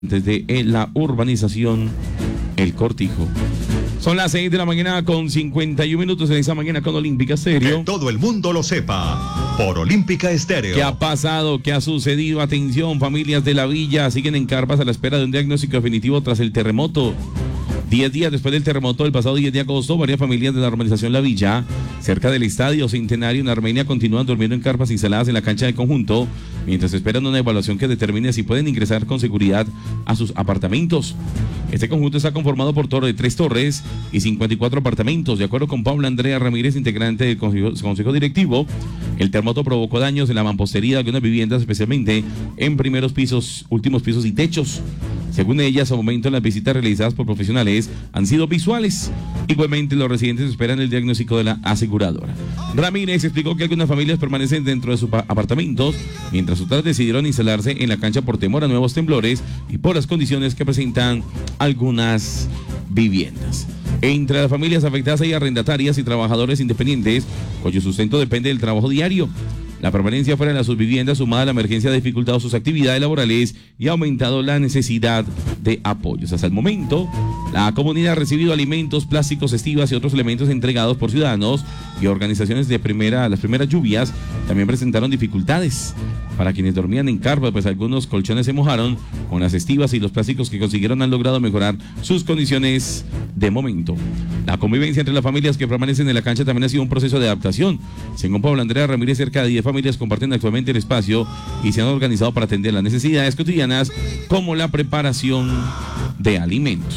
desde la urbanización El Cortijo. Son las 6 de la mañana con 51 minutos en esa mañana con Olímpica Estéreo. Que todo el mundo lo sepa por Olímpica Estéreo. ¿Qué ha pasado? ¿Qué ha sucedido? Atención, familias de la villa siguen en carpas a la espera de un diagnóstico definitivo tras el terremoto. 10 días después del terremoto del pasado 10 de agosto, varias familias de la urbanización La Villa, cerca del Estadio Centenario en Armenia, continúan durmiendo en carpas instaladas en la cancha de conjunto, mientras esperan una evaluación que determine si pueden ingresar con seguridad a sus apartamentos. Este conjunto está conformado por 3 torres y 54 apartamentos. De acuerdo con Paula Andrea Ramírez, integrante del consejo directivo, el terremoto provocó daños en la mampostería de algunas viviendas, especialmente en primeros pisos, últimos pisos y techos. Según ella, hasta el momento las visitas realizadas por profesionales han sido visuales. Igualmente, los residentes esperan el diagnóstico de la aseguradora. Ramírez explicó que algunas familias permanecen dentro de sus apartamentos, mientras otras decidieron instalarse en la cancha por temor a nuevos temblores y por las condiciones que presentan algunas viviendas. Entre las familias afectadas hay arrendatarias y trabajadores independientes, cuyo sustento depende del trabajo diario. La permanencia fuera de las subviviendas, sumada a la emergencia, ha dificultado sus actividades laborales y ha aumentado la necesidad de apoyos. Hasta el momento, la comunidad ha recibido alimentos, plásticos, estivas y otros elementos entregados por ciudadanos y organizaciones de las primeras lluvias también presentaron dificultades. Para quienes dormían en carpa, pues algunos colchones se mojaron. Con las estivas y los plásticos que consiguieron han logrado mejorar sus condiciones de momento. La convivencia entre las familias que permanecen en la cancha también ha sido un proceso de adaptación. Según Paula Andrea Ramírez, cerca de 10 familias comparten actualmente el espacio y se han organizado para atender las necesidades cotidianas como la preparación de alimentos.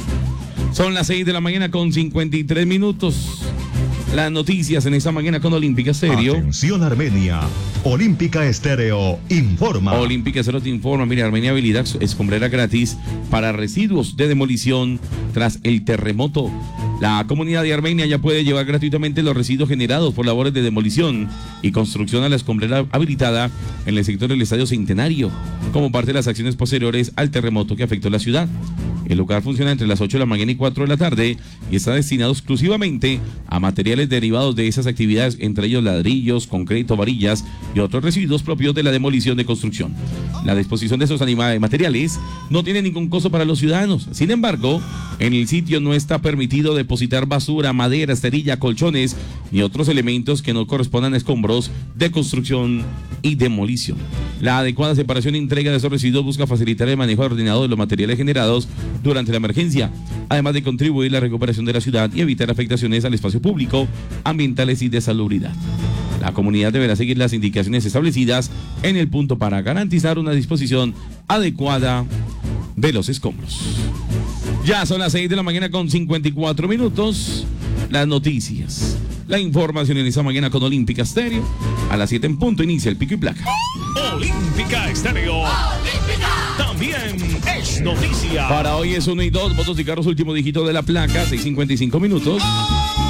Son las 6 de la mañana con 53 minutos. Las noticias en esta mañana con Olímpica Estéreo. Atención Armenia, Olímpica Estéreo informa. Olímpica Estéreo te informa. Mira, Armenia habilita escombrera gratis para residuos de demolición tras el terremoto. La comunidad de Armenia ya puede llevar gratuitamente los residuos generados por labores de demolición y construcción a la escombrera habilitada en el sector del Estadio Centenario, como parte de las acciones posteriores al terremoto que afectó la ciudad. El lugar funciona entre las 8 de la mañana y 4 de la tarde y está destinado exclusivamente a materiales derivados de esas actividades, entre ellos ladrillos, concreto, varillas y otros residuos propios de la demolición de construcción. La disposición de esos materiales no tiene ningún costo para los ciudadanos. Sin embargo, en el sitio no está permitido depositar basura, madera, esterilla, colchones y otros elementos que no correspondan a escombros de construcción y demolición. La adecuada separación e entrega de esos residuos busca facilitar el manejo ordenado de los materiales generados durante la emergencia, además de contribuir a la recuperación de la ciudad y evitar afectaciones al espacio público, ambientales y de salubridad. La comunidad deberá seguir las indicaciones establecidas en el punto para garantizar una disposición adecuada de los escombros. Ya son las 6 de la mañana con 54 minutos. Las noticias, la información en esta mañana con Olímpica Estéreo. A las 7 en punto inicia el pico y placa. Olímpica Estéreo. Olímpica. También es noticia. Para hoy es 1 y 2, motos y carros, último dígito de la placa, 6:55 minutos.